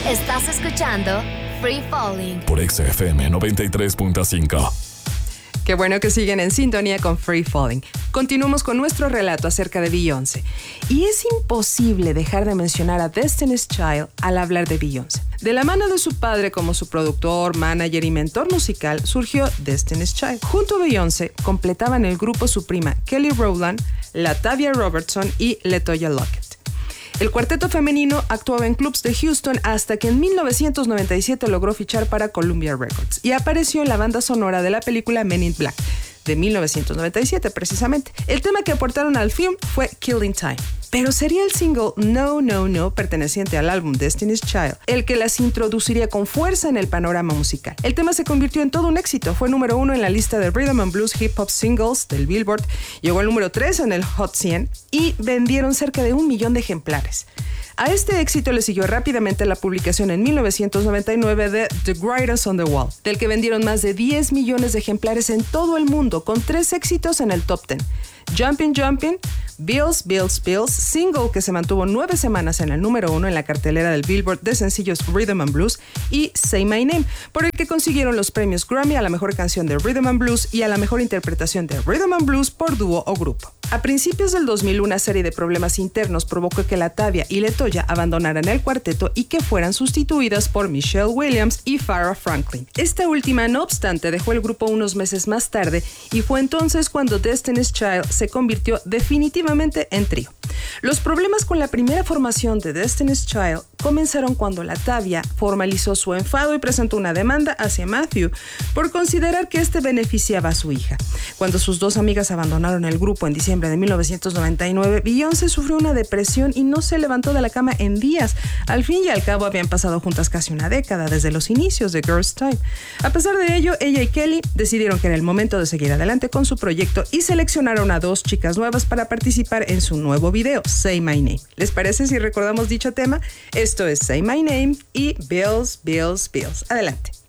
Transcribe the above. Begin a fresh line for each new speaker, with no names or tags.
Estás escuchando Free Falling
por XFM 93.5.
Qué bueno que siguen en sintonía con Free Falling. Continuamos con nuestro relato acerca de Beyoncé. Y es imposible dejar de mencionar a Destiny's Child al hablar de Beyoncé. De la mano de su padre como su productor, manager y mentor musical, surgió Destiny's Child. Junto a Beyoncé completaban el grupo su prima Kelly Rowland, LaTavia Robertson y LeToya Luckett. El cuarteto femenino actuaba en clubs de Houston hasta que en 1997 logró fichar para Columbia Records y apareció en la banda sonora de la película Men in Black, de 1997 precisamente. El tema que aportaron al film fue Killing Time, pero sería el single No, No, No, perteneciente al álbum Destiny's Child, el que las introduciría con fuerza en el panorama musical. El tema se convirtió en todo un éxito, fue número 1 en la lista de Rhythm and Blues Hip Hop Singles del Billboard, llegó al número 3 en el Hot 100 y vendieron cerca de 1 millón de ejemplares. A este éxito le siguió rápidamente la publicación en 1999 de The Greatest on the Wall, del que vendieron más de 10 millones de ejemplares en todo el mundo, con 3 éxitos en el top 10. Jumpin' Jumpin', Bills, Bills, Bills, single que se mantuvo 9 semanas en el número 1 en la cartelera del Billboard de sencillos Rhythm and Blues, y Say My Name, por el que consiguieron los premios Grammy a la mejor canción de Rhythm and Blues y a la mejor interpretación de Rhythm and Blues por dúo o grupo. A principios del 2000, una serie de problemas internos provocó que LaTavia y LeToya abandonaran el cuarteto y que fueran sustituidas por Michelle Williams y Farrah Franklin. Esta última, no obstante, dejó el grupo unos meses más tarde y fue entonces cuando Destiny's Child se convirtió definitivamente en trío. Los problemas con la primera formación de Destiny's Child comenzaron cuando LaTavia formalizó su enfado y presentó una demanda hacia Matthew por considerar que este beneficiaba a su hija. Cuando sus 2 amigas abandonaron el grupo en diciembre de 1999, Beyoncé sufrió una depresión y no se levantó de la cama en días. Al fin y al cabo habían pasado juntas casi una década desde los inicios de Girls' Tyme. A pesar de ello, ella y Kelly decidieron que era el momento de seguir adelante con su proyecto y seleccionaron a 2 chicas nuevas para participar en su nuevo video, Say My Name. ¿Les parece si recordamos dicho tema? Esto es Say My Name y Bills, Bills, Bills. Adelante.